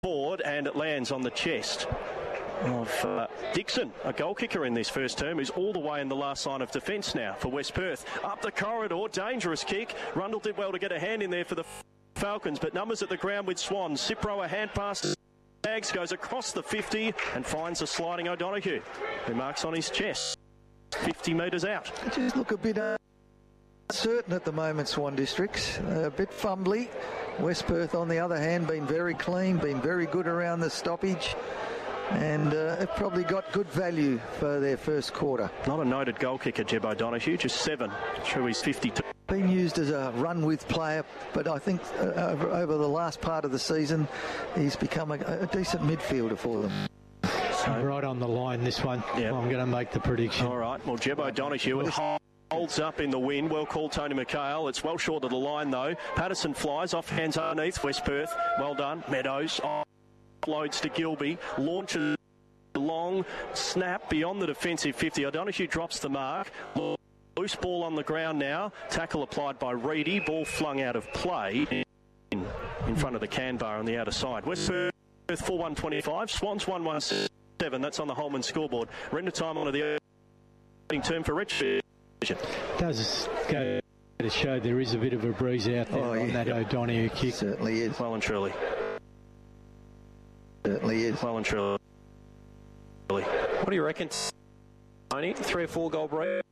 forward, and it lands on the chest of Dixon, a goal kicker in this first term, who's all the way in the last line of defence now for West Perth. Up the corridor, dangerous kick. Rundle did well to get a hand in there for the Falcons, but numbers at the ground with Swans. Cipro, a hand pass. Bags goes across the 50 and finds a sliding O'Donoghue, who marks on his chest. 50 metres out. They just look a bit uncertain at the moment, Swan Districts. A bit fumbly. West Perth, on the other hand, been very clean, been very good around the stoppage. And have probably got good value for their first quarter. Not a noted goal kicker, Jeb O'Donoghue, just 7 through his 52. Been used as a run-with player, but I think over the last part of the season, he's become a decent midfielder for them. So, right on the line, this one. Yep. I'm going to make the prediction. All right, well, Jeb O'Donoghue holds up in the wind. Well called, Tony McHale. It's well short of the line, though. Patterson flies off hands underneath. West Perth, well done. Meadows loads to Gilby, launches a long snap beyond the defensive 50. O'Donoghue drops the mark. Loose ball on the ground now. Tackle applied by Reedy. Ball flung out of play in front of the can bar on the outer side. West Perth 4-1-25. Swans 1-1-7. That's on the Holman scoreboard. Render time on the opening term for Richmond. Does go to show there is a bit of a breeze out there on that O'Donoghue kick. Certainly is. Well and truly. Certainly is. Well and truly. What do you reckon, Tony? 3 or 4 goal break?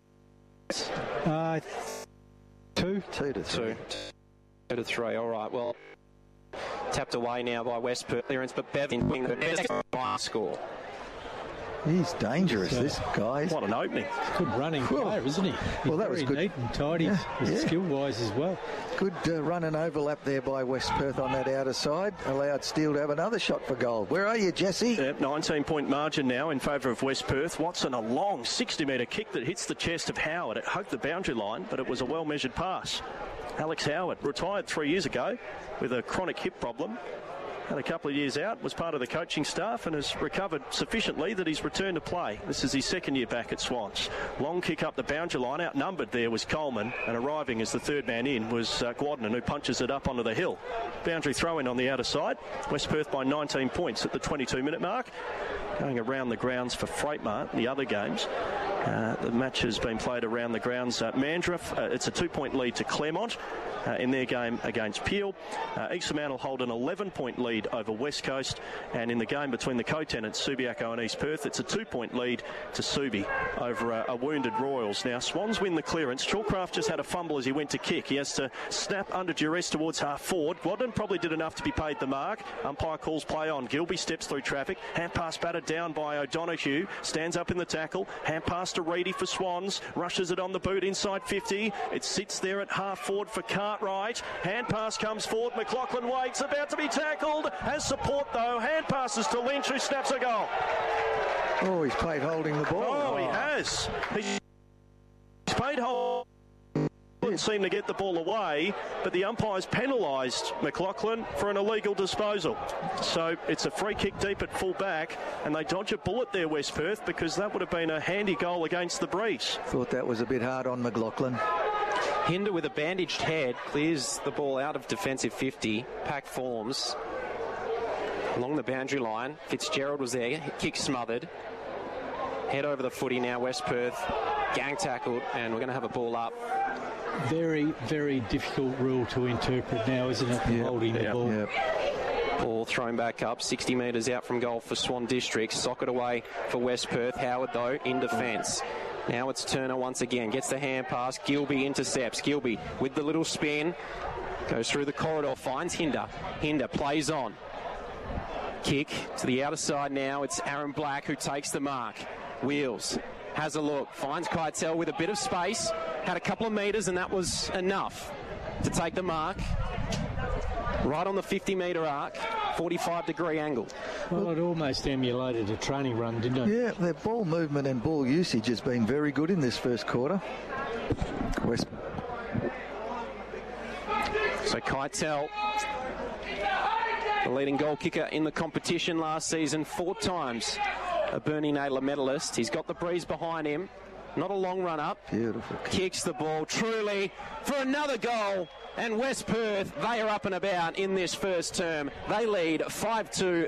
2 to 3. 2 to 3. All right. Well, tapped away now by West Perth clearance, but Bevan the score. He's dangerous, this guy. What an opening. Good running player, isn't he? He's that was good. Neat and tidy, skill-wise as well. Good run and overlap there by West Perth on that outer side. Allowed Steele to have another shot for goal. Where are you, Jesse? 19-point margin now in favour of West Perth. Watson, a long 60-metre kick that hits the chest of Howard. It hugged the boundary line, but it was a well-measured pass. Alex Howard retired 3 years ago with a chronic hip problem. Had a couple of years out, was part of the coaching staff and has recovered sufficiently that he's returned to play. This is his second year back at Swans. Long kick up the boundary line. Outnumbered there was Coleman, and arriving as the third man in was Guadnan, who punches it up onto the hill. Boundary throw-in on the outer side. West Perth by 19 points at the 22-minute mark. Going around the grounds for Freightmart, the other games. The match has been played around the grounds. Mandurah, it's a 2-point lead to Claremont in their game against Peel. East Fremantle hold an 11-point lead over West Coast, and in the game between the co-tenants Subiaco and East Perth, it's a 2-point lead to Subi over a wounded Royals. Now Swans win the clearance. Chalcraft just had a fumble as he went to kick. He has to snap under duress towards half forward. Guadnan probably did enough to be paid the mark. Umpire calls play on. Gilby steps through traffic. Hand pass battered down by O'Donoghue. Stands up in the tackle. Hand pass to Reedy for Swans. Rushes it on the boot inside 50. It sits there at half forward for Cartwright. Hand pass comes forward. McLaughlin waits. About to be tackled. Has support though. Hand passes to Lynch, who snaps a goal. Oh, he's played holding the ball. Oh, he has. He's played holding. Didn't seem to get the ball away, but the umpires penalised McLaughlin for an illegal disposal. So it's a free kick deep at full back, and they dodge a bullet there, West Perth, because that would have been a handy goal against the Breeze. Thought that was a bit hard on McLaughlin. Hinder with a bandaged head clears the ball out of defensive 50. Pack forms along the boundary line. Fitzgerald was there, kick smothered. Head over the footy now, West Perth. Gang tackled, and we're going to have a ball up. Very, very difficult rule to interpret now, isn't it? Holding the ball. Yep. Ball thrown back up, 60 metres out from goal for Swan District. Socket away for West Perth. Howard, though, in defence. Now it's Turner once again. Gets the hand pass. Gilby intercepts. Gilby with the little spin. Goes through the corridor. Finds Hinder. Hinder plays on. Kick to the outer side now. It's Aaron Black who takes the mark. Wheels. Has a look. Finds Keitel with a bit of space. Had a couple of metres and that was enough to take the mark. Right on the 50-metre arc. 45-degree angle. Well, it almost emulated a training run, didn't it? Yeah, their ball movement and ball usage has been very good in this first quarter. So Keitel, the leading goal kicker in the competition last season, 4 times a Bernie Naylor medalist. He's got the Breeze behind him. Not a long run up. Beautiful kick. Kicks the ball truly for another goal. And West Perth, they are up and about in this first term. They lead 5-2.